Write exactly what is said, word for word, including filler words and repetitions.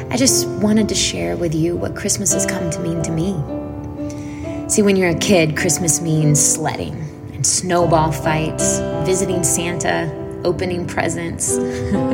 I just wanted to share with you what Christmas has come to mean to me. See, when you're a kid, Christmas means sledding and snowball fights, visiting Santa, opening presents.